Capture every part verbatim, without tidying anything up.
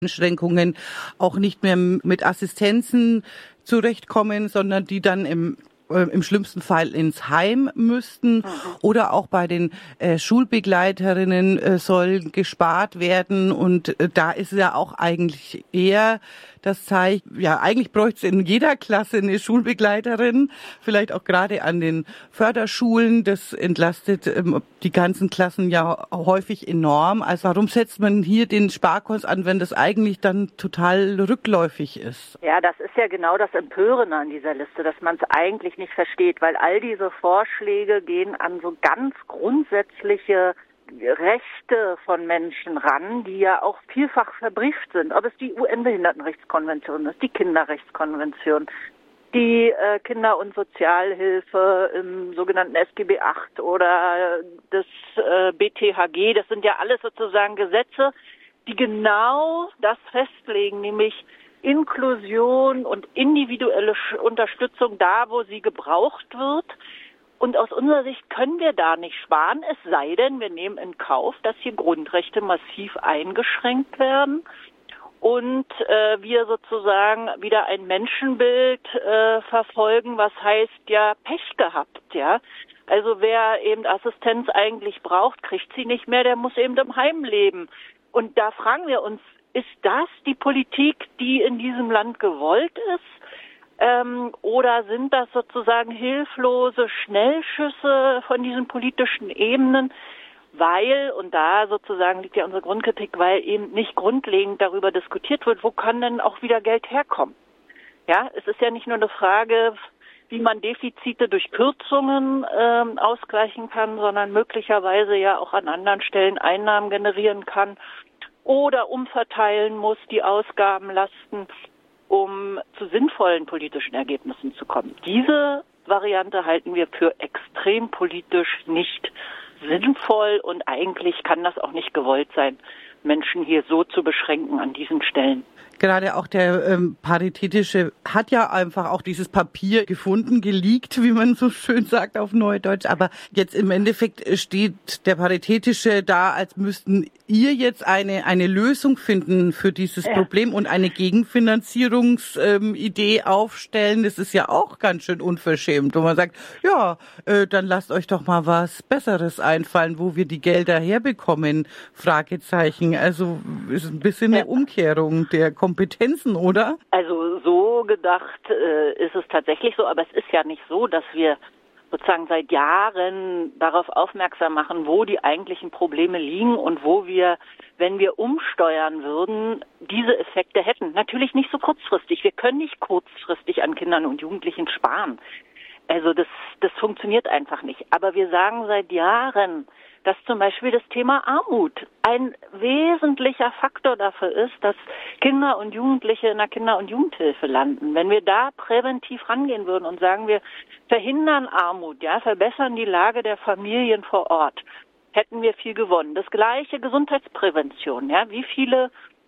Einschränkungen auch nicht mehr mit Assistenzen zurechtkommen, sondern die dann im im schlimmsten Fall ins Heim müssten. Mhm. Oder auch bei den äh, Schulbegleiterinnen äh, soll gespart werden. Und äh, da ist ja auch eigentlich eher das Zeichen, ja, eigentlich bräuchte es in jeder Klasse eine Schulbegleiterin, vielleicht auch gerade an den Förderschulen. Das entlastet ähm, die ganzen Klassen ja häufig enorm. Also warum setzt man hier den Sparkurs an, wenn das eigentlich dann total rückläufig ist? Ja, das ist ja genau das Empörende an dieser Liste, dass man es eigentlich nicht versteht, weil all diese Vorschläge gehen an so ganz grundsätzliche Rechte von Menschen ran, die ja auch vielfach verbrieft sind. Ob es die U N-Behindertenrechtskonvention ist, die Kinderrechtskonvention, die äh, Kinder- und Sozialhilfe im sogenannten S G B acht oder das äh, B T H G, das sind ja alles sozusagen Gesetze, die genau das festlegen, nämlich Inklusion und individuelle Unterstützung da, wo sie gebraucht wird. Und aus unserer Sicht können wir da nicht sparen, es sei denn, wir nehmen in Kauf, dass hier Grundrechte massiv eingeschränkt werden und äh, wir sozusagen wieder ein Menschenbild äh, verfolgen, was heißt ja Pech gehabt, ja. Also wer eben Assistenz eigentlich braucht, kriegt sie nicht mehr, der muss eben im Heim leben. Und da fragen wir uns, ist das die Politik, die in diesem Land gewollt ist? Ähm, oder sind das sozusagen hilflose Schnellschüsse von diesen politischen Ebenen? Weil, und da sozusagen liegt ja unsere Grundkritik, weil eben nicht grundlegend darüber diskutiert wird, wo kann denn auch wieder Geld herkommen? Ja, es ist ja nicht nur eine Frage, wie man Defizite durch Kürzungen ähm, ausgleichen kann, sondern möglicherweise ja auch an anderen Stellen Einnahmen generieren kann oder umverteilen muss, die Ausgabenlasten, um zu sinnvollen politischen Ergebnissen zu kommen. Diese Variante halten wir für extrem politisch nicht sinnvoll und eigentlich kann das auch nicht gewollt sein, Menschen hier so zu beschränken an diesen Stellen. Gerade auch der ähm, Paritätische hat ja einfach auch dieses Papier gefunden, geleakt, wie man so schön sagt auf Neudeutsch. Aber jetzt im Endeffekt steht der Paritätische da, als müssten ihr jetzt eine eine Lösung finden für dieses ja. Problem und eine Gegenfinanzierungsidee ähm, aufstellen. Das ist ja auch ganz schön unverschämt, wo man sagt, ja, äh, dann lasst euch doch mal was Besseres einfallen, wo wir die Gelder herbekommen, Fragezeichen. Also ist ein bisschen eine Umkehrung der Kompetenzen, oder? Also so gedacht äh, ist es tatsächlich so, aber es ist ja nicht so, dass wir sozusagen seit Jahren darauf aufmerksam machen, wo die eigentlichen Probleme liegen und wo wir, wenn wir umsteuern würden, diese Effekte hätten. Natürlich nicht so kurzfristig. Wir können nicht kurzfristig an Kindern und Jugendlichen sparen. Also das, das funktioniert einfach nicht. Aber wir sagen seit Jahren, dass zum Beispiel das Thema Armut ein wesentlicher Faktor dafür ist, dass Kinder und Jugendliche in der Kinder- und Jugendhilfe landen. Wenn wir da präventiv rangehen würden und sagen, wir verhindern Armut, ja, verbessern die Lage der Familien vor Ort, hätten wir viel gewonnen. Das gleiche Gesundheitsprävention, ja, wie viele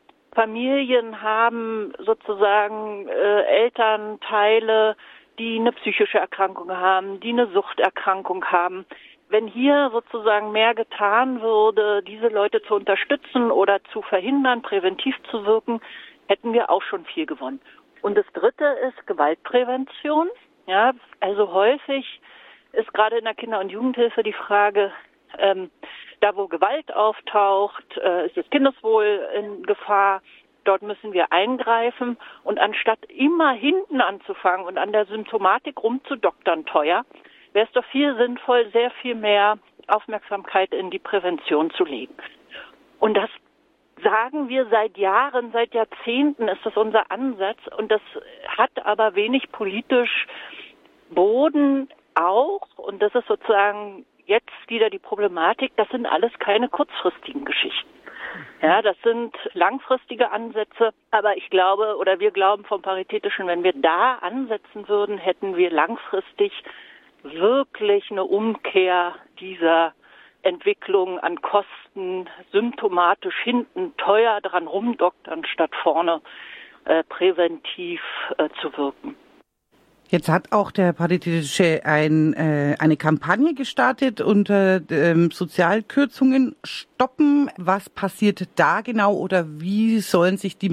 Familien haben sozusagen äh, Elternteile, die eine psychische Erkrankung haben, die eine Suchterkrankung haben. Wenn hier sozusagen mehr getan würde, diese Leute zu unterstützen oder zu verhindern, präventiv zu wirken, hätten wir auch schon viel gewonnen. Und das Dritte ist Gewaltprävention. Ja, also häufig ist gerade in der Kinder- und Jugendhilfe die Frage, ähm, da wo Gewalt auftaucht, äh, ist das Kindeswohl in Gefahr. Dort müssen wir eingreifen. Und anstatt immer hinten anzufangen und an der Symptomatik rumzudoktern teuer, wäre es doch viel sinnvoll, sehr viel mehr Aufmerksamkeit in die Prävention zu legen. Und das sagen wir seit Jahren, seit Jahrzehnten ist das unser Ansatz. Und das hat aber wenig politisch Boden auch. Und das ist sozusagen jetzt wieder die Problematik. Das sind alles keine kurzfristigen Geschichten. Ja, das sind langfristige Ansätze. Aber ich glaube, oder wir glauben vom Paritätischen, wenn wir da ansetzen würden, hätten wir langfristig wirklich eine Umkehr dieser Entwicklung an Kosten, symptomatisch hinten teuer dran rumdoktern, statt vorne äh, präventiv äh, zu wirken. Jetzt hat auch der Paritätische ein, äh, eine Kampagne gestartet unter ähm, Sozialkürzungen stoppen. Was passiert da genau oder wie sollen sich die